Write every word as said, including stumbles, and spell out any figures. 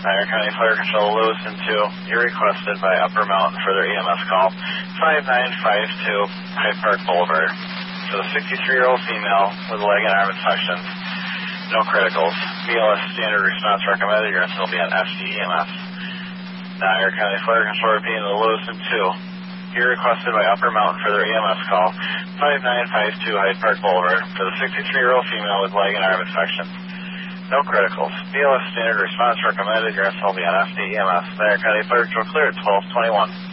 Pioneer County Fire Control, Lewiston two. You're requested by Upper Mountain for their E M S call five nine five two Hyde Park Boulevard for the sixty-three-year-old female with leg and arm infections. No criticals. B L S standard response recommended. You're going to still be on F D E M S. Pioneer County Fire Control repeating the Lewiston two. You're requested by Upper Mountain for their E M S call five nine five two Hyde Park Boulevard for the sixty-three-year-old female with leg and arm infections. No criticals. B L S standard response recommended. You're going to still be on F D E M S. Pioneer County Fire Control clear at twelve twenty-one.